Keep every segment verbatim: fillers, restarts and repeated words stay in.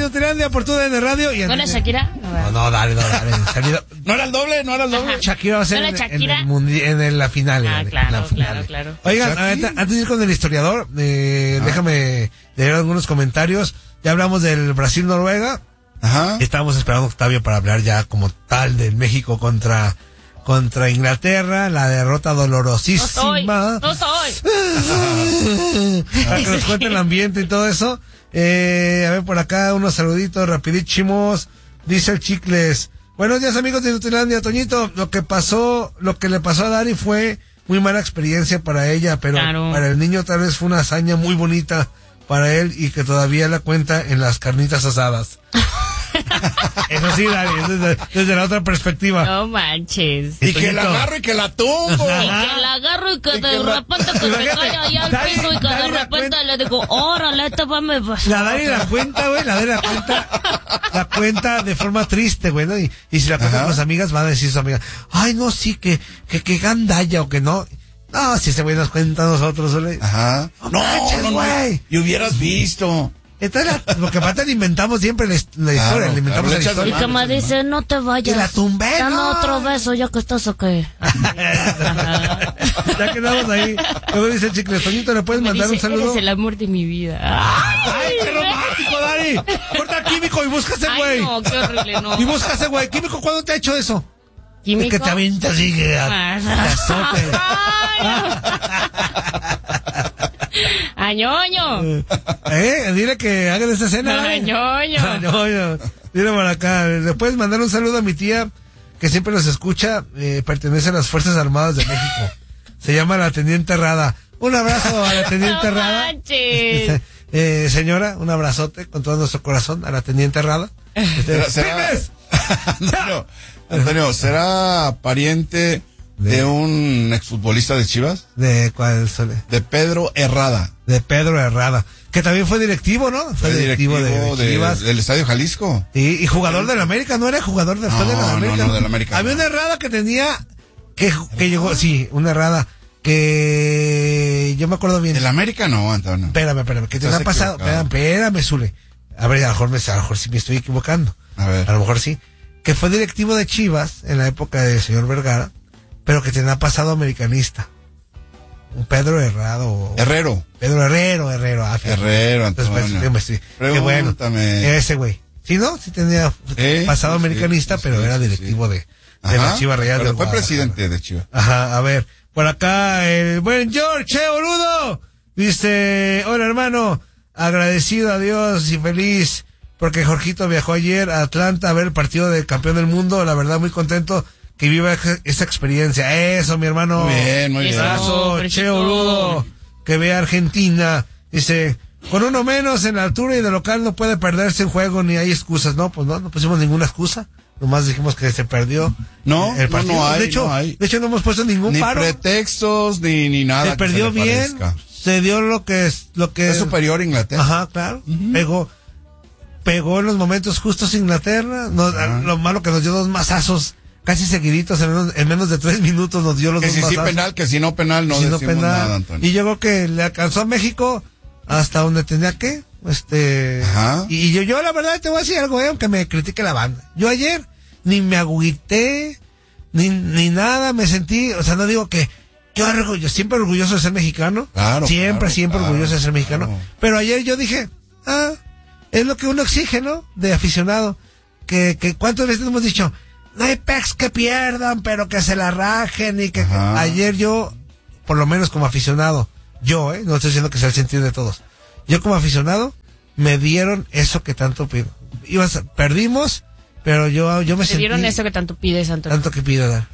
Inutilandia por tu D N Radio. Y ¿No era Shakira? No, no, dale, no, dale. Shakira. ¿No era el doble? ¿No era el doble? Ajá. Shakira va a ser ¿No en, era en, Shakira? el mundi- en, el- la final. Ah, en claro, la final. claro, claro. Oigan, Shakira. ahorita, antes de ir con el historiador, eh, Ah. déjame leer algunos comentarios. Ya hablamos del Brasil-Noruega. Ajá. Estábamos esperando a Octavio para hablar ya como tal del México contra, contra Inglaterra, la derrota No soy, dolorosísima. no soy. Para que nos cuente el ambiente y todo eso. Eh, a ver por acá unos saluditos rapidísimos. Dice el Chicles: buenos días, amigos de Inutilandia. Toñito, lo que pasó, lo que le pasó a Dari fue muy mala experiencia para ella, pero Claro. para el niño tal vez fue una hazaña muy bonita para él y que todavía la cuenta en las carnitas asadas. Eso sí, Dari, desde, desde la otra perspectiva. No manches. Y que la agarro y que la tumbo. Y que la agarro y que Y de que la- repente que se Imagínate, cae allá al Dari- piso y que de Dari la repente cuenta- le digo, órale, esta va me pasar. La Dari la cuenta, güey, la Dari la cuenta, la cuenta de forma triste, güey, ¿no? Y, y si la cuenta Ajá. con sus amigas, van a decir sus amigas, ay, no, sí, que, que, que gandalla o que no. No, si ese güey nos cuenta a nosotros, güey. Ajá. No manches, no, no. güey. Y hubieras visto. Entonces, la- lo que falta, le inventamos siempre la, his- la historia, Claro, le inventamos claro, le la echas de Y historia. que me dice, no te vayas. Y la tumbé, Dame no. otro beso ya que estás aquí. Ya quedamos ahí. Luego dice el Chicle, Toñito, ¿le puedes Me mandar dice, un saludo? eres el amor de mi vida. ¡Ay, qué romántico, Dari! Corta químico y busca ese Ay, güey. no, qué horrible, no. Y busca ese güey. Químico, ¿cuándo te ha hecho eso? ¿Químico? Que te avienta así, que a- Ah. te azote. ¡A ñoño! ¿Eh? Dile que hagan esta escena. ¡A ¿eh? ñoño! Ah, ñoño. Dile por acá. ¿Le puedes mandar un saludo a mi tía que siempre nos escucha? Eh, pertenece a las Fuerzas Armadas de México. Se llama la Teniente Rada. Un abrazo a la Teniente ¡No Rada. manches! Eh, señora, un abrazote con todo nuestro corazón a la Teniente Rada. ¿Será, será- ¡Firmes! Antonio, Antonio, ¿será pariente de un exfutbolista de Chivas? ¿De cuál sole? De Pedro Herrada. De Pedro Herrada. Que también fue directivo, ¿no? Fue, Fue directivo de, de- Chivas. del Estadio Jalisco. Y, y jugador del América, ¿no era jugador de, fue No, de la no, América? no, del América, Había no. una Herrada que tenía, que, que llegó, sí, una Herrada, que yo me acuerdo bien. Del América no, Antonio. Espérame, espérame, que te Estás ha pasado, equivocado. espérame, espérame, Zule. A ver, a lo mejor me, a lo mejor sí me estoy equivocando. A ver. A lo mejor sí. Que fue directivo de Chivas en la época del señor Vergara, pero que tenía pasado americanista. Un Pedro Herrado. Herrero. Pedro Herrero, Herrero. Ah, fíjate. Herrero, Entonces, pues, Antonio. yo me estoy- qué bueno. Pregúntame. Ese güey. Sí, ¿no? Sí tenía Sí, pasado sí, americanista, sí, pero sí, era sí, directivo sí. de, de Ajá, las Chivas Rayadas pero de fue Guadalajara. presidente de Chivas. Ajá, a ver. Por acá, el buen George, che, boludo. Dice, hola hermano, agradecido a Dios y feliz porque Jorgito viajó ayer a Atlanta a ver el partido del campeón del mundo. La verdad, muy contento que viva esa- esa experiencia. Eso, mi hermano. Muy bien, muy bien. Abrazo, Eso, che, Jorgito. boludo. Que vea Argentina. Dice, con uno menos en la altura y de local no puede perderse un juego ni hay excusas. No, pues no, no pusimos ninguna excusa. Nomás dijimos que se perdió No, el no, partido. no hay, de hecho, no hay. de hecho no hemos puesto ningún Ni paro. pretextos, ni, ni nada. Se que perdió le bien, parezca. se dio lo que es, lo que Es superior a Inglaterra. Ajá, claro. Pegó, pegó en los momentos justos Inglaterra. Nos- Ajá. Lo malo que nos dio dos mazazos casi seguiditos en menos, en menos de tres minutos nos dio los Que dos si sí mazazos. penal, que si no penal, no Si no decimos penal. nada, Antonio. Y yo creo que le alcanzó a México hasta donde tenía que, este, Ajá. y yo, yo la verdad te voy a decir algo, eh, aunque me critique la banda. Yo ayer ni me agüité, ni, ni nada, me sentí, o sea, no digo que, yo orgullo, siempre orgulloso de ser mexicano. Claro, Siempre, claro, siempre claro, orgulloso de ser mexicano. claro. Pero ayer yo dije, ah, es lo que uno exige, ¿no? De aficionado. Que, que cuántas veces hemos dicho, no hay pecs que pierdan, pero que se la rajen y que, que- Ajá. ayer yo, por lo menos como aficionado, yo, eh, no estoy diciendo que sea el sentido de todos. Yo como aficionado, me dieron eso que tanto pido. Ibas, a- perdimos, pero yo, yo me Te sentí... dieron eso que tanto pides, Antonio. Tanto que pido dar.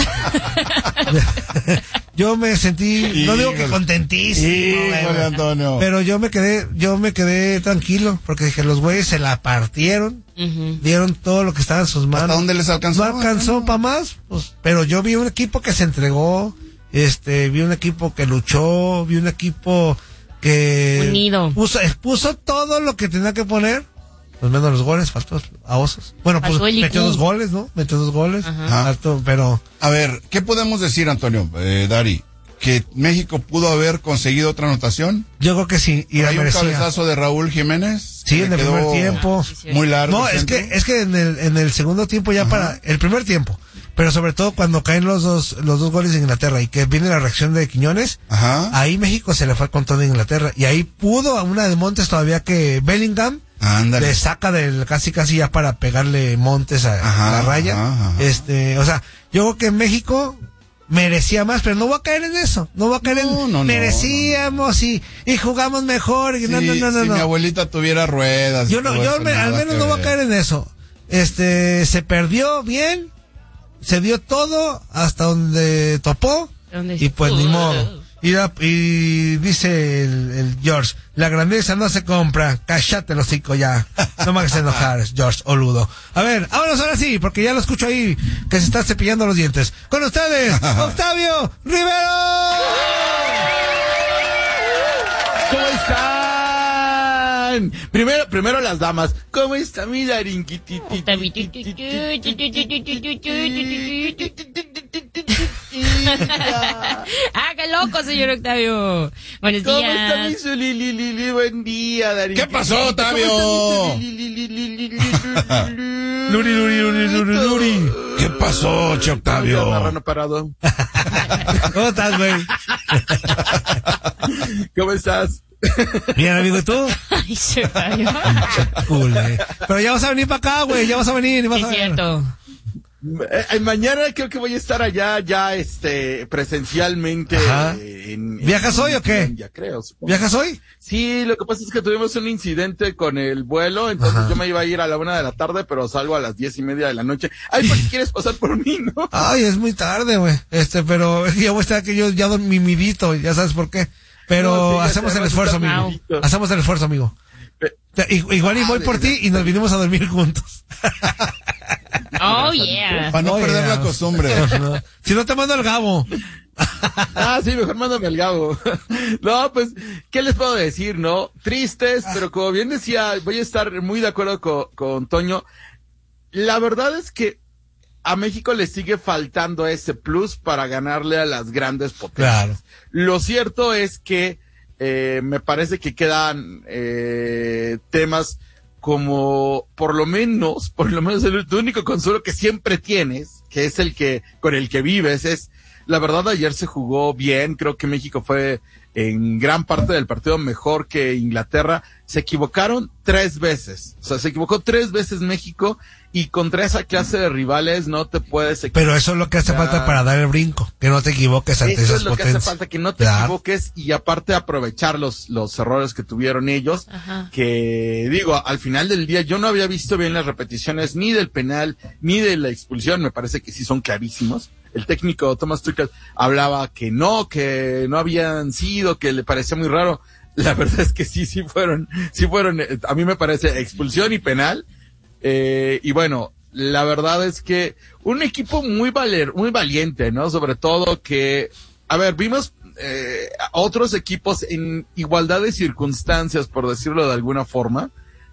Yo me sentí, no digo que Híjole. contentísimo, Híjole, güey, Antonio. pero yo me quedé, yo me quedé tranquilo, porque dije, los güeyes se la partieron, Ujú. dieron todo lo que estaba en sus manos. ¿Hasta dónde les alcanzó? No alcanzó para más, pues, pero yo vi un equipo que se entregó, este, vi un equipo que luchó, vi un equipo que Unido. puso, puso todo lo que tenía que poner, pues menos los goles, faltó a Osos. Bueno, pues Faltó el I Q. metió dos goles, ¿no? Metió dos goles, Ajá. faltó, pero A ver, ¿qué podemos decir, Antonio, eh, Dari? ¿Que México pudo haber conseguido otra anotación? yo creo que sí, y la Hay un merecía. cabezazo de Raúl Jiménez. Sí, en el quedó primer tiempo. muy largo. No, es que, es que en el, en el segundo tiempo ya Ajá. para, el primer tiempo, pero sobre todo cuando caen los dos, los dos goles de Inglaterra y que viene la reacción de Quiñones, Ajá. ahí México se le fue con todo a Inglaterra y ahí pudo a una de Montes todavía que Bellingham Ándale. le saca del casi casi ya para pegarle Montes a, ajá, a la raya. Ajá, ajá. Este, o sea, yo creo que México merecía más, pero no voy a caer en eso, no voy a caer no, en no, merecíamos no, no. y y jugamos mejor y sí, no no no no si no. mi abuelita tuviera ruedas. Yo no, yo me, al menos no voy a caer en eso. Este, se perdió bien, se dio todo hasta donde topó y pues ni modo. Y, la, y dice el, el George, la grandeza no se compra, cállate los hocico ya, no me hagas enojar, George Oludo. A ver, vámonos ahora sí, porque ya lo escucho ahí, que se está cepillando los dientes. Con ustedes, Octavio Rivero. ¿Cómo están? Primero, primero las damas. ¿Cómo está mi larinquititi? ¡Ah, qué loco, señor Octavio! Buenos ¿Cómo días. ¿Cómo está mi Zulilili? Buen día, Darín. ¿Qué pasó, Octavio? Luri, Luri, Luri, Luri, Luri. ¿Qué pasó, Che Octavio? Marrano parado. ¿Cómo estás, güey? ¿Cómo estás? Bien, amigo, ¿y tú? Ay, se falló. Cool, eh. Pero ya vas a venir para acá, güey, ya vas a venir. Vas es a ver. cierto. Eh, mañana creo que voy a estar allá, ya, este, presencialmente. En, en, ¿Viajas hoy o qué? Ya creo. Supongo. ¿Viajas hoy? Sí, lo que pasa es que tuvimos un incidente con el vuelo, entonces Ajá. yo me iba a ir a la una de la tarde, pero salgo a las diez y media de la noche. Ay, ¿por qué quieres pasar por mí, no? Ay, es muy tarde, güey. Este, pero ya voy a estar que yo ya dormidito, ya sabes por qué. Pero no, sí, hacemos el esfuerzo, amigo. Dormidito. Hacemos el esfuerzo, amigo. Pe Igual y voy por ti y nos vinimos a dormir juntos. Oh, yeah. Para no oh, perder yeah. la costumbre. No. Si no te mando el Gabo. Ah, sí, mejor mándame el Gabo. No, pues, ¿qué les puedo decir, no? Tristes, pero como bien decía, voy a estar muy de acuerdo con, con Toño. La verdad es que a México le sigue faltando ese plus para ganarle a las grandes potencias. Claro. Lo cierto es que eh, me parece que quedan eh, temas como, por lo menos, por lo menos el, el único consuelo que siempre tienes, que es el que, con el que vives, es, la verdad ayer se jugó bien, creo que México fue en gran parte del partido mejor que Inglaterra, se equivocaron tres veces, o sea, se equivocó tres veces México, y contra esa clase de rivales no te puedes equivocar. Pero eso es lo que hace falta para dar el brinco, que no te equivoques ante esas potencias. Eso es lo potencias. que hace falta, que no te claro. equivoques y aparte aprovechar los, los errores que tuvieron ellos, Ajá. que digo, al final del día yo no había visto bien las repeticiones ni del penal, ni de la expulsión, me parece que sí son clarísimos. El técnico Thomas Tuchel hablaba que no, que no habían sido, que le parecía muy raro. La verdad es que sí, sí fueron, sí fueron, a mí me parece expulsión y penal. Eh, y bueno, la verdad es que un equipo muy valer, muy valiente, ¿no? Sobre todo que, a ver, vimos eh, otros equipos en igualdad de circunstancias, por decirlo de alguna forma.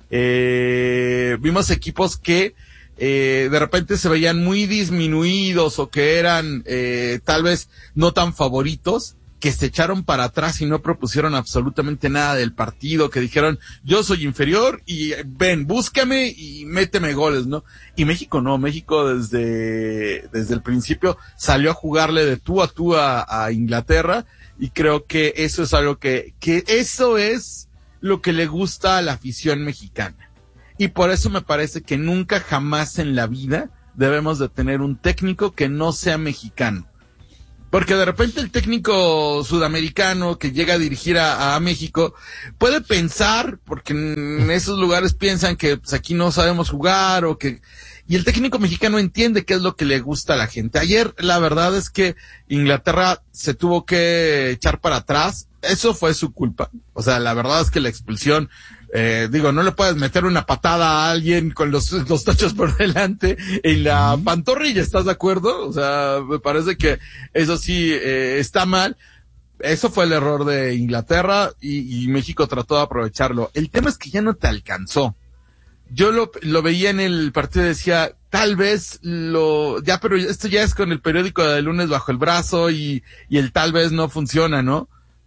Eh, vimos equipos que eh, de repente se veían muy disminuidos o que eran eh, tal vez no tan favoritos, que se echaron para atrás y no propusieron absolutamente nada del partido, que dijeron, yo soy inferior y ven, búscame y méteme goles, ¿no? Y México no, México desde, desde el principio salió a jugarle de tú a tú a, a Inglaterra, y creo que eso es algo que, que eso es lo que le gusta a la afición mexicana. Y por eso me parece que nunca jamás en la vida debemos de tener un técnico que no sea mexicano. Porque de repente el técnico sudamericano que llega a dirigir a, a México puede pensar, porque en esos lugares piensan que pues, aquí no sabemos jugar o que, y el técnico mexicano entiende qué es lo que le gusta a la gente. Ayer la verdad es que Inglaterra se tuvo que echar para atrás, eso fue su culpa. O sea, la verdad es que la expulsión, Eh, digo, no le puedes meter una patada a alguien con los, los tachos por delante en la uh-huh. pantorrilla, ¿estás de acuerdo? O sea, me parece que eso sí eh, está mal. Eso fue el error de Inglaterra y, y México trató de aprovecharlo. El tema es que ya no te alcanzó. Yo lo, lo veía en el partido y decía, tal vez lo, ya, pero esto ya es con el periódico de lunes bajo el brazo y, y el tal vez no funciona, ¿no?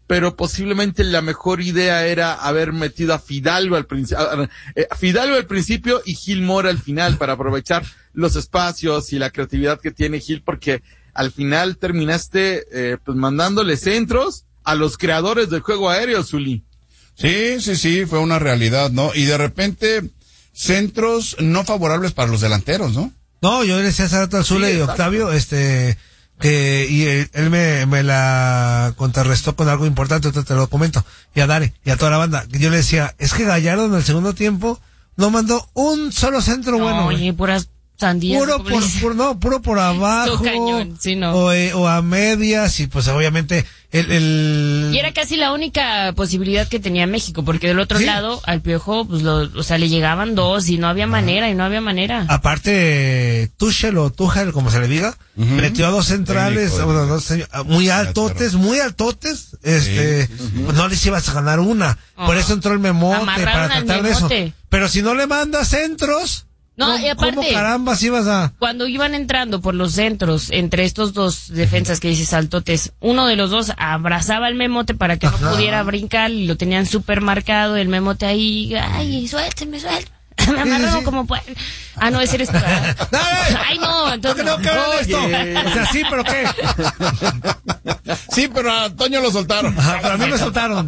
pero posiblemente la mejor idea era haber metido a Fidalgo al principio, Fidalgo al principio y Gil Mora al final para aprovechar los espacios y la creatividad que tiene Gil, porque al final terminaste eh, pues mandándole centros a los creadores del juego aéreo, Zuli. Sí, sí, sí, fue una realidad, ¿no? Y de repente, centros no favorables para los delanteros, ¿no? No, yo le decía hace rato al Zule Sí, y Octavio, este, que, y él, él me, me la contrarrestó con algo importante, ahorita te lo comento, y a Dare, y a toda la banda. Yo le decía, es que Gallardo en el segundo tiempo no mandó un solo centro No, bueno. güey. oye, puras sandías. Puro como por, le dicen. por- no, puro por abajo. Estuvo cañón, sí, no. o, eh, o a medias, y pues obviamente el, el... Y era casi la única posibilidad que tenía México, porque del otro Sí. lado, al Piojo, pues, lo, o sea, le llegaban dos y no había manera, y no había manera. Aparte, Tuchel o Tuchel, como se le diga, Ujú. metió a dos centrales, Técnico, bueno, dos señor- muy altotes, muy altotes, este, pues no les ibas a ganar una. Por Ah. eso entró el Memote, Amarraron para al tratar de eso. Memote. Pero si no le mandas centros, No, ¿cómo, y aparte- cómo carambas ibas a...? Cuando iban entrando por los centros, entre estos dos defensas que dices altotes, uno de los dos abrazaba al Memote para que no Ajá. pudiera brincar y lo tenían súper marcado, el Memote ahí, ay, suélteme, suélteme. Me amarró sí, sí. como pues. Ah, no, ese eres tú. ¿verdad? ¡Dale! Ay, no, entonces. No, que no, esto. Oye. O sea, sí, pero ¿qué? Sí, pero a Toño lo soltaron. Ajá, pero a mí me soltaron.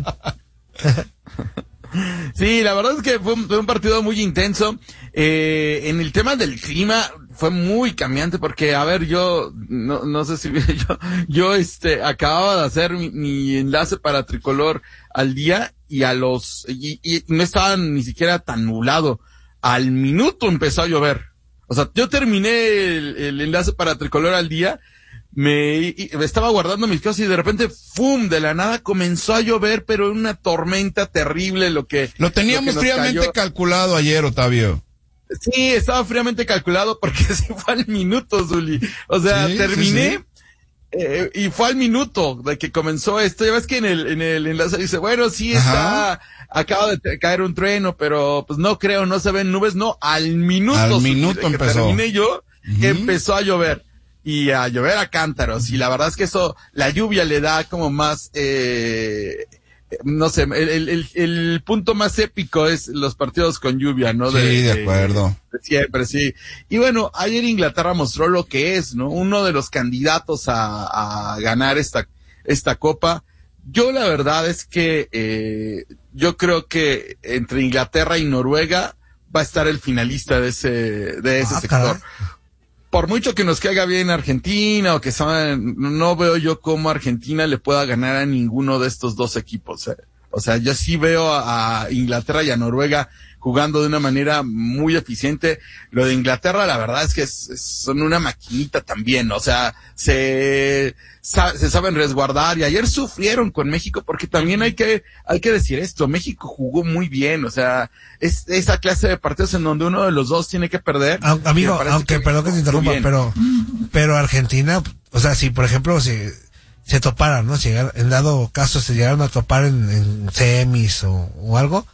Sí, la verdad es que fue un, fue un partido muy intenso. Eh, en el tema del clima fue muy cambiante porque, a ver, yo no, no sé si yo, yo este acababa de hacer mi, mi enlace para Tricolor al día y a los y, y no estaba ni siquiera tan nublado. Al minuto empezó a llover. O sea, yo terminé el, el enlace para Tricolor al día. Me, y- me estaba guardando mis cosas y de repente, ¡fum!, de la nada comenzó a llover, pero una tormenta terrible lo que... Lo teníamos lo que nos fríamente cayó. calculado ayer, Octavio. Sí, estaba fríamente calculado porque se fue al minuto, Zuli. O sea, Sí, sí, terminé sí. eh, y fue al minuto de que comenzó esto. Ya ves que en el, en el enlace dice, bueno, sí está, Ajá. acaba de te- caer un trueno, pero pues no creo, no se ven nubes. No, al minuto. Al Zuli, minuto de que empezó. terminé yo, Ujú. empezó a llover. Y a llover a cántaros. Y la verdad es que eso, la lluvia le da como más, eh, no sé, el, el, el, el punto más épico es los partidos con lluvia, ¿no? Sí, de acuerdo. de siempre, sí. Y bueno, ayer Inglaterra mostró lo que es, ¿no? Uno de los candidatos a, a ganar esta, esta copa. Yo la verdad es que, eh, yo creo que entre Inglaterra y Noruega va a estar el finalista de ese, de ese Ah, sector. caray. Por mucho que nos caiga bien Argentina o que son, no veo yo cómo Argentina le pueda ganar a ninguno de estos dos equipos. eh. O sea, yo sí veo a, a Inglaterra y a Noruega jugando de una manera muy eficiente. Lo de Inglaterra, la verdad es que es- es- son una maquinita también. O sea, se, sa- se saben resguardar y ayer sufrieron con México porque también hay que, hay que decir esto. México jugó muy bien. O sea, es esa clase de partidos en donde uno de los dos tiene que perder. Au- Amigo, Me parece aunque, que perdón que te México jugó interrumpa, bien. pero, pero Argentina, o sea, si por ejemplo se, se toparan, ¿no? Si llegar- en dado caso se llegaron a topar en, en semis o, o algo,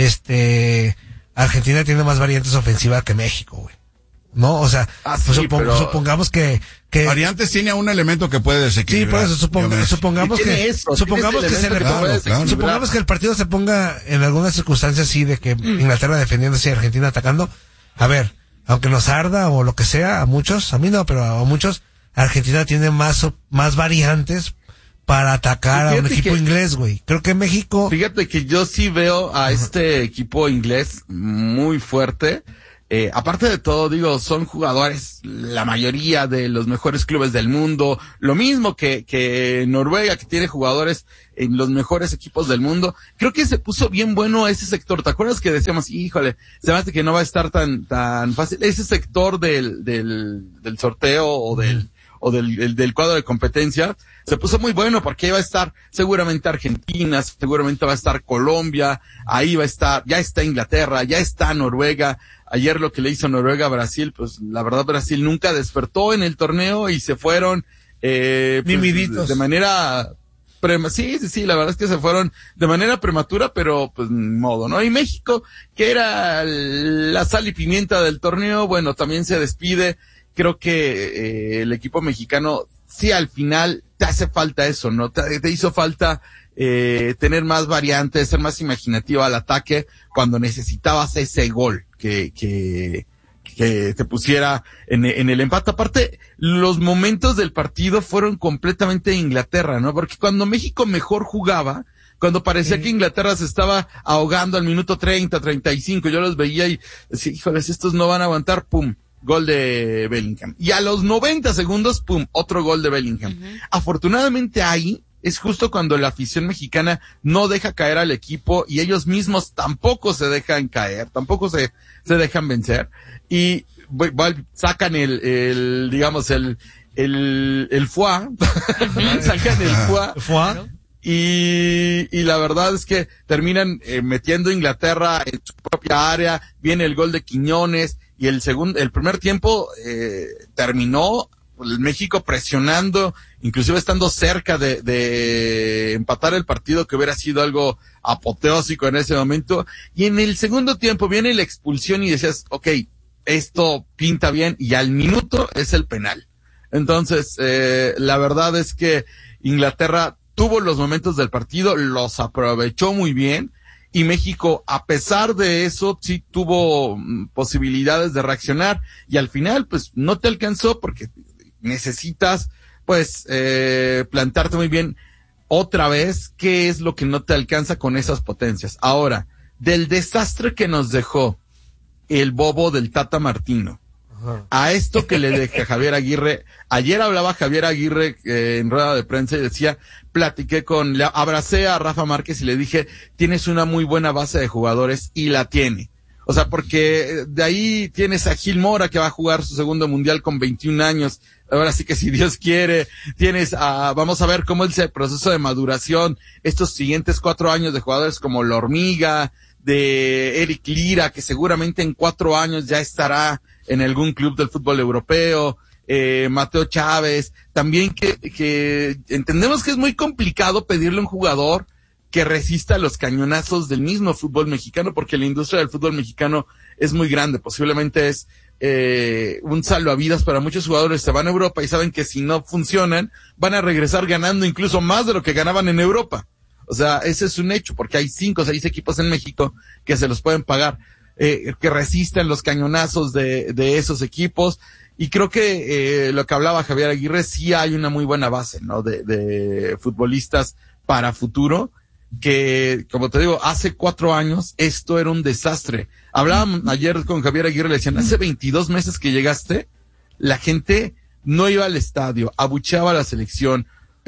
este, Argentina tiene más variantes ofensivas que México, güey. ¿No? O sea, Ah, pues sí, supon- pero- supongamos que, que, Variantes tiene un elemento que puede sí, desequilibrar. por eso suponga- Diomedes. supongamos Y tiene que, eso, supongamos tiene que ese se le elemento que ponga, puede desequilibrar. supongamos que el partido se ponga en algunas circunstancias así de que Inglaterra defendiéndose y Argentina atacando. A ver, aunque nos arda o lo que sea, a muchos, a mí no, pero a muchos, Argentina tiene más, op- más variantes para atacar a un Fíjate equipo que- inglés, güey. Creo que México, Fíjate que yo sí veo a este equipo inglés muy fuerte. Eh, aparte de todo, digo, son jugadores, la mayoría de los mejores clubes del mundo. Lo mismo que, que Noruega, que tiene jugadores en los mejores equipos del mundo. Creo que se puso bien bueno ese sector. ¿Te acuerdas que decíamos, híjole, se me hace que no va a estar tan, tan fácil? Ese sector del, del, del sorteo o del, o del, del, del cuadro de competencia, se puso muy bueno porque ahí va a estar seguramente Argentina, seguramente va a estar Colombia, ahí va a estar, ya está Inglaterra, ya está Noruega. Ayer lo que le hizo Noruega a Brasil, pues la verdad Brasil nunca despertó en el torneo y se fueron, eh, pues, Mimiditos. de manera prema- sí, sí, sí, la verdad es que se fueron de manera prematura, pero pues ni modo, ¿no? Y México, que era la sal y pimienta del torneo, bueno, también se despide. Creo que eh, el equipo mexicano, sí, al final te hace falta eso, ¿no? Te, te hizo falta eh, tener más variantes, ser más imaginativo al ataque cuando necesitabas ese gol que, que, que te pusiera en, en el empate. Aparte, los momentos del partido fueron completamente de Inglaterra, ¿no? Porque cuando México mejor jugaba, cuando parecía sí. que Inglaterra se estaba ahogando al minuto treinta, treinta y cinco, yo los veía y decía, híjoles, estos no van a aguantar, pum, gol de Bellingham. Y a los noventa segundos, pum, otro gol de Bellingham. Uh-huh. Afortunadamente ahí es justo cuando la afición mexicana no deja caer al equipo y ellos mismos tampoco se dejan caer, tampoco se, se dejan vencer. Y sacan el, el, digamos, el, el, el foie, sacan el foie. ¿Foie? Y, y la verdad es que terminan eh, metiendo a Inglaterra en su propia área, viene el gol de Quiñones, y el segundo, el primer tiempo, eh, terminó el México presionando, inclusive estando cerca de, de empatar el partido, que hubiera sido algo apoteósico en ese momento, y en el segundo tiempo viene la expulsión y decías, okay, esto pinta bien, y al minuto es el penal. Entonces, eh, la verdad es que Inglaterra tuvo los momentos del partido, los aprovechó muy bien, y México, a pesar de eso, sí tuvo mm, posibilidades de reaccionar, y al final, pues, no te alcanzó porque necesitas, pues, eh, plantarte muy bien otra vez qué es lo que no te alcanza con esas potencias. Ahora, del desastre que nos dejó el bobo del Tata Martino, a esto que le deja Javier Aguirre, ayer hablaba Javier Aguirre eh, en rueda de prensa y decía, platiqué con, le abracé a Rafa Márquez y le dije, tienes una muy buena base de jugadores, y la tiene. O sea, porque de ahí tienes a Gil Mora, que va a jugar su segundo mundial con veintiún años, ahora sí que si Dios quiere, tienes a, vamos a ver cómo es el proceso de maduración, estos siguientes cuatro años de jugadores como La Hormiga, de Eric Lira, que seguramente en cuatro años ya estará en algún club del fútbol europeo, eh, Mateo Chávez, también que, que entendemos que es muy complicado pedirle a un jugador que resista los cañonazos del mismo fútbol mexicano, porque la industria del fútbol mexicano es muy grande, posiblemente es eh, un salvavidas para muchos jugadores. Se van a Europa y saben que si no funcionan, van a regresar ganando incluso más de lo que ganaban en Europa. O sea, ese es un hecho, porque hay cinco o seis equipos en México que se los pueden pagar, eh, que resisten los cañonazos de, de esos equipos. Y creo que eh, lo que hablaba Javier Aguirre, sí hay una muy buena base, ¿no? De, de futbolistas para futuro, que, como te digo, hace cuatro años esto era un desastre. Hablábamos ayer con Javier Aguirre, le decían, hace veintidós meses que llegaste, la gente no iba al estadio, abucheaba a la selección.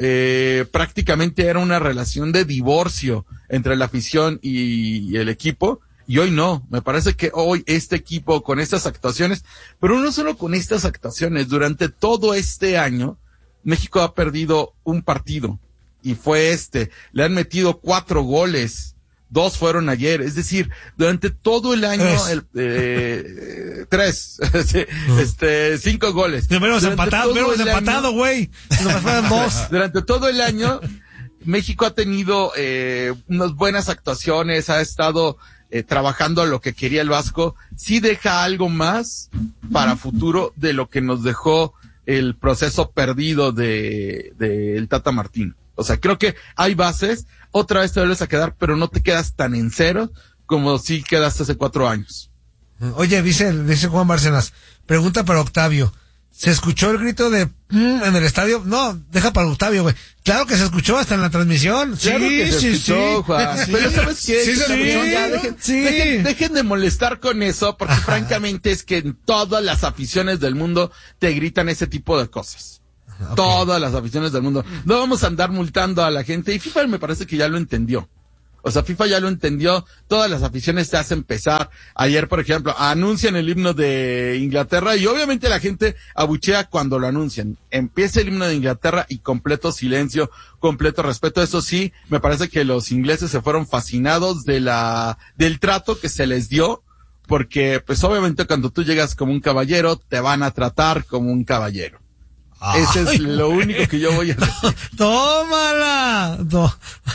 Eh, prácticamente era una relación de divorcio entre la afición y, y el equipo, y hoy no. Me parece que hoy este equipo, con estas actuaciones, pero no solo con estas actuaciones, durante todo este año México ha perdido un partido, y fue este. Le han metido cuatro goles, dos fueron ayer, es decir, durante todo el año, tres, el, eh, tres este, cinco goles. Hemos empatado, hemos empatado, güey. Nos fueron dos. Durante todo el año, México ha tenido eh, unas buenas actuaciones, ha estado eh, trabajando a lo que quería el Vasco. Sí deja algo más para futuro de lo que nos dejó el proceso perdido de, de el Tata Martino. O sea, creo que hay bases, otra vez te vuelves a quedar, pero no te quedas tan en cero como si quedaste hace cuatro años. Oye, dice, dice Juan Bárcenas, pregunta para Octavio, ¿se escuchó el grito de mm, en el estadio? No, deja para Octavio, güey. Claro que se escuchó hasta en la transmisión. Claro sí, que se sí, escuchó, sí. Juan. Pero ¿sabes qué? Sí, se sí, escuchó, ya, dejen, sí. dejen, dejen de molestar con eso, porque francamente es que en todas las aficiones del mundo te gritan ese tipo de cosas. Okay. Todas las aficiones del mundo. No vamos a andar multando a la gente, y FIFA me parece que ya lo entendió. O sea, FIFA ya lo entendió, todas las aficiones te hacen pesar. Ayer, por ejemplo, anuncian el himno de Inglaterra y obviamente la gente abuchea cuando lo anuncian. Empieza el himno de Inglaterra y completo silencio, completo respeto. Eso sí, me parece que los ingleses se fueron fascinados de la, del trato que se les dio, porque pues obviamente cuando tú llegas como un caballero, te van a tratar como un caballero. Ese es lo único que yo voy a decir. tómala. No.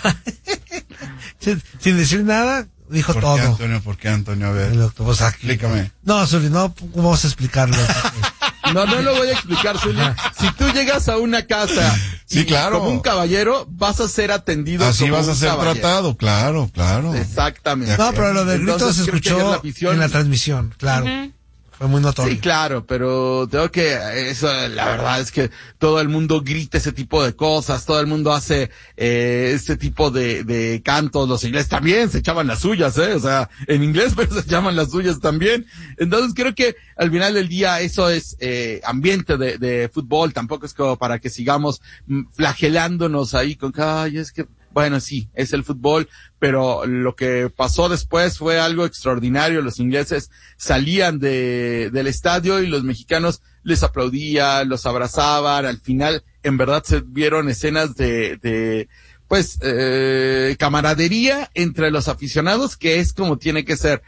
sin, sin decir nada, dijo ¿Por todo. qué, Antonio? ¿Por qué, Antonio? A ver, doctor, pues explícame. No, Zuli, no vamos a explicarlo. No, no lo voy a explicar, Zuli. Si tú llegas a una casa Sí, claro. Como un caballero vas a ser atendido. Así como vas a un ser caballero. tratado, claro, claro. Exactamente. No, pero lo del grito Entonces, se creo que escuchó ayer la afición- en la transmisión, claro. Ujú. Fue muy notorio. Sí, claro, pero tengo que, eso, la verdad es que todo el mundo grita ese tipo de cosas, todo el mundo hace, eh, ese tipo de, de cantos, los ingleses también se echaban las suyas, eh, o sea, en inglés, pero se echaban las suyas también. Entonces creo que al final del día eso es, eh, ambiente de, de fútbol, tampoco es como para que sigamos mm, flagelándonos ahí con que, ay, es que, bueno, sí, es el fútbol, pero lo que pasó después fue algo extraordinario. Los ingleses salían de, del estadio y los mexicanos les aplaudían, los abrazaban. Al final, en verdad, se vieron escenas de, de, pues, eh, camaradería entre los aficionados, que es como tiene que ser.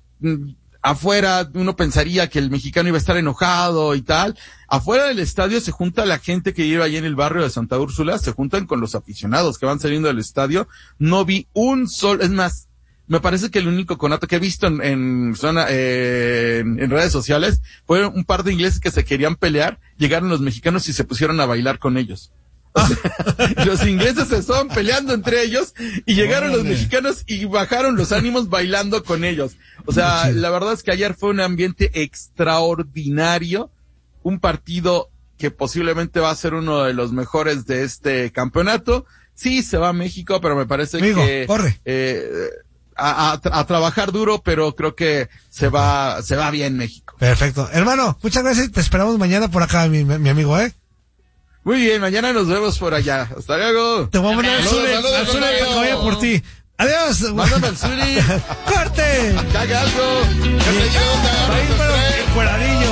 Afuera uno pensaría que el mexicano iba a estar enojado y tal. Afuera del estadio se junta la gente que vive allí en el barrio de Santa Úrsula, se juntan con los aficionados que van saliendo del estadio. No vi un solo, es más, me parece que el único conato que he visto en, en zona, eh, en, en redes sociales fue un par de ingleses que se querían pelear, llegaron los mexicanos y se pusieron a bailar con ellos. O sea, los ingleses se estaban peleando entre ellos y llegaron los mexicanos y bajaron los ánimos bailando con ellos. O sea, la verdad es que ayer fue un ambiente extraordinario, un partido que posiblemente va a ser uno de los mejores de este campeonato. Sí, se va a México, pero me parece Amigo, que corre. Eh, a, a, a trabajar duro, pero creo que se va, se va bien México. Perfecto. Hermano, muchas gracias. Te esperamos mañana por acá, mi, mi amigo, ¿eh? Muy bien, mañana nos vemos por allá. Hasta luego. Te voy a mandar al Saludos, Zule, saludos, al Zule para que saludos. vaya por ti. Adiós. Mándame al Zuli. ¡Corte! Que haga algo. Ahí, pero encueradillo.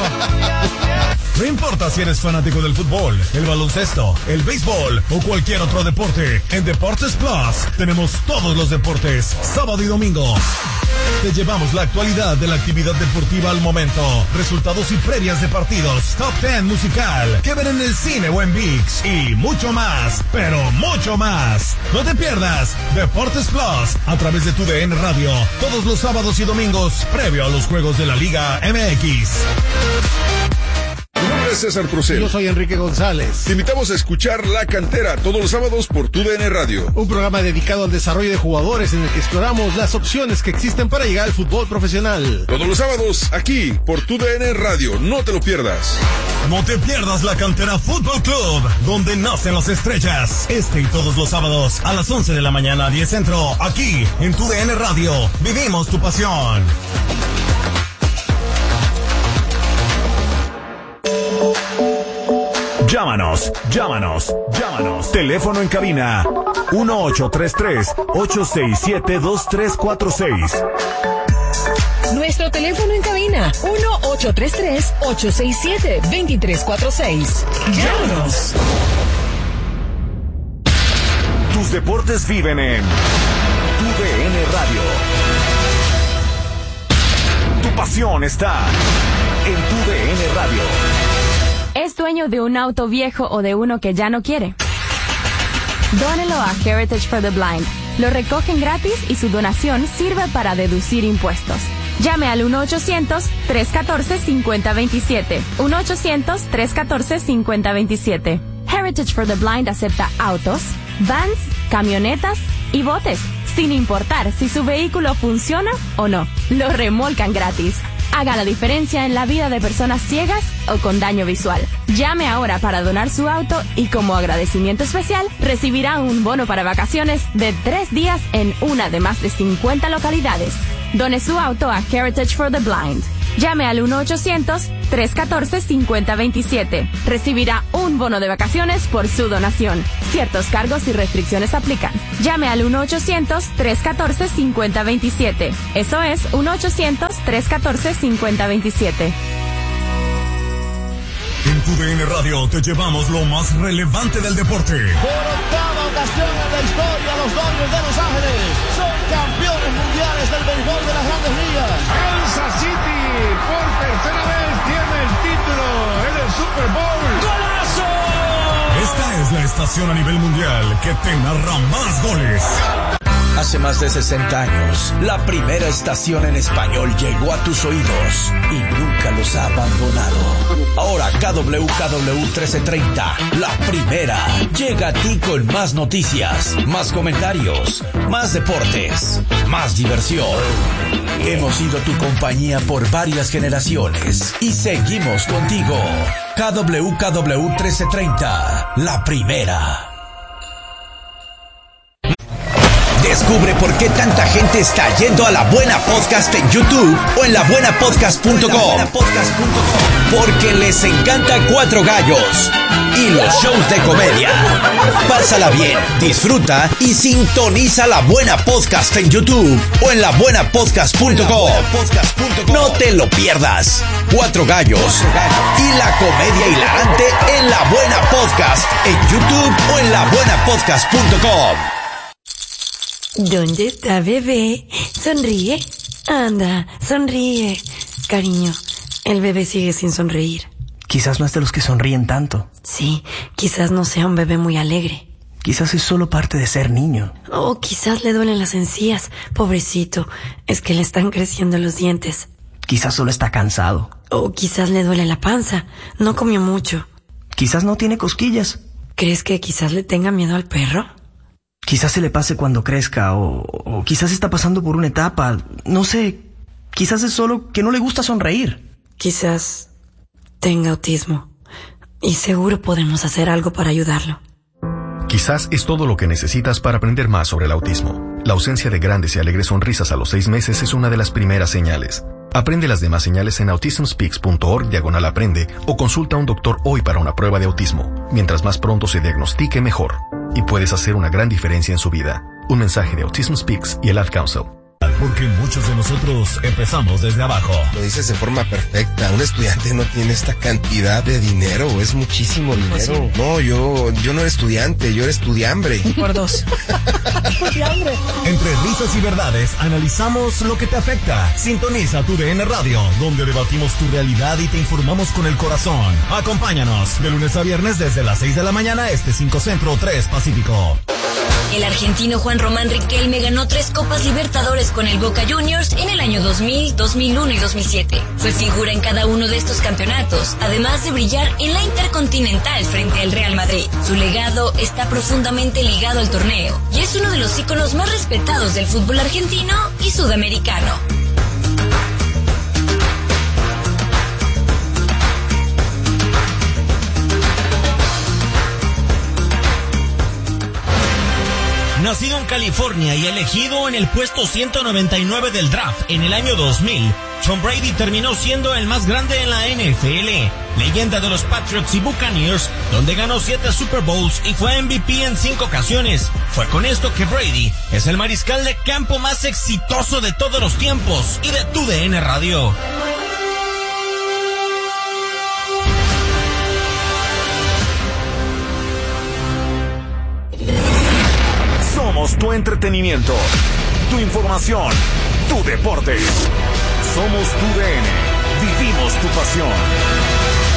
No importa si eres fanático del fútbol, el baloncesto, el béisbol o cualquier otro deporte, en Deportes Plus tenemos todos los deportes, sábado y domingo. Te llevamos la actualidad de la actividad deportiva al momento, resultados y previas de partidos, top diez musical, que ver en el cine o en ViX y mucho más, pero mucho más. No te pierdas Deportes Plus a través de tu D N Radio, todos los sábados y domingos, previo a los juegos de la Liga M X. Mi nombre es César Procel. Yo soy Enrique González. Te invitamos a escuchar La Cantera todos los sábados por tu D N Radio. Un programa dedicado al desarrollo de jugadores en el que exploramos las opciones que existen para llegar al fútbol profesional. Todos los sábados aquí por tu D N Radio. No te lo pierdas. No te pierdas La Cantera Fútbol Club, donde nacen las estrellas. Este y todos los sábados a las once de la mañana, diez centro, aquí en tu D N Radio. Vivimos tu pasión. Llámanos, llámanos, llámanos. Teléfono en cabina uno ocho tres tres, ocho seis siete, dos tres cuatro seis. Nuestro teléfono en cabina uno ocho tres tres, ocho seis siete, dos tres cuatro seis. Llámanos. Tus deportes viven en tu D N Radio. Tu pasión está en tu D N Radio. ¿Es dueño de un auto viejo o de uno que ya no quiere? Dónelo a Heritage for the Blind. Lo recogen gratis y su donación sirve para deducir impuestos. Llame al uno ochocientos, tres uno cuatro, cinco cero dos siete. uno ochocientos, tres uno cuatro, cinco cero dos siete. Heritage for the Blind acepta autos, vans, camionetas y botes, sin importar si su vehículo funciona o no. Lo remolcan gratis. Haga la diferencia en la vida de personas ciegas o con daño visual. Llame ahora para donar su auto y como agradecimiento especial recibirá un bono para vacaciones de tres días en una de más de cincuenta localidades. Done su auto a Heritage for the Blind. Llame al uno ochocientos, tres uno cuatro, cinco cero dos siete. Recibirá un bono de vacaciones por su donación. Ciertos cargos y restricciones aplican. Llame al uno ochocientos, tres uno cuatro, cinco cero dos siete. Eso es uno ochocientos, tres uno cuatro, cinco cero dos siete. En tu D N Radio te llevamos lo más relevante del deporte. Por octava ocasión en la historia, los Dodgers de Los Ángeles son campeones mundiales del béisbol de las Grandes Ligas. Kansas City por tercera vez tiene el título en el Super Bowl. ¡Golazo! Esta es la estación a nivel mundial que te narra más goles. Hace más de sesenta años, la primera estación en español llegó a tus oídos y nunca los ha abandonado. Ahora K W K W trece treinta, la primera, llega a ti con más noticias, más comentarios, más deportes, más diversión. Hemos sido tu compañía por varias generaciones y seguimos contigo. K W K W trece treinta, la primera. Descubre por qué tanta gente está yendo a La Buena Podcast en YouTube o en la buena podcast punto com. Porque les encanta Cuatro Gallos y los shows de comedia. Pásala bien, disfruta y sintoniza La Buena Podcast en YouTube o en la buena podcast punto com. No te lo pierdas. Cuatro Gallos y la comedia hilarante en La Buena Podcast en YouTube o en la buena podcast punto com. ¿Dónde está bebé? Sonríe. Anda, sonríe. Cariño, el bebé sigue sin sonreír. Quizás no es de los que sonríen tanto. Sí, quizás no sea un bebé muy alegre. Quizás es solo parte de ser niño. O quizás le duelen las encías. Pobrecito, es que le están creciendo los dientes. Quizás solo está cansado. O quizás le duele la panza. No comió mucho. Quizás no tiene cosquillas. ¿Crees que quizás le tenga miedo al perro? Quizás se le pase cuando crezca, o, o quizás está pasando por una etapa, no sé, quizás es solo que no le gusta sonreír. Quizás tenga autismo, y seguro podemos hacer algo para ayudarlo. Quizás es todo lo que necesitas para aprender más sobre el autismo. La ausencia de grandes y alegres sonrisas a los seis meses es una de las primeras señales. Aprende las demás señales en autismspeaks punto org diagonal aprende o consulta a un doctor hoy para una prueba de autismo. Mientras más pronto se diagnostique, mejor. Y puedes hacer una gran diferencia en su vida. Un mensaje de Autism Speaks y el Ad Council. Porque muchos de nosotros empezamos desde abajo. Lo dices de forma perfecta. Un estudiante no tiene esta cantidad de dinero. Es muchísimo dinero. Pues sí. No, yo, yo no era estudiante, yo era estudiambre. Por dos. Estudiambre. Entre risas y verdades, analizamos lo que te afecta. Sintoniza tu D N Radio, donde debatimos tu realidad y te informamos con el corazón. Acompáñanos de lunes a viernes desde las seis de la mañana, este cinco Centro, tres Pacífico. El argentino Juan Román Riquelme ganó tres Copas Libertadores con el Boca Juniors en el año dos mil, dos mil uno y dos mil siete. Fue figura en cada uno de estos campeonatos, además de brillar en la Intercontinental frente al Real Madrid. Su legado está profundamente ligado al torneo y es uno de los íconos más respetados del fútbol argentino y sudamericano. Nacido en California y elegido en el puesto ciento noventa y nueve del draft en el año dos mil, Tom Brady terminó siendo el más grande en la N F L, leyenda de los Patriots y Buccaneers, donde ganó siete Super Bowls y fue M V P en cinco ocasiones. Fue con esto que Brady es el mariscal de campo más exitoso de todos los tiempos y de tu D N Radio. Somos tu entretenimiento, tu información, tu deporte. Somos tu D N. Vivimos tu pasión.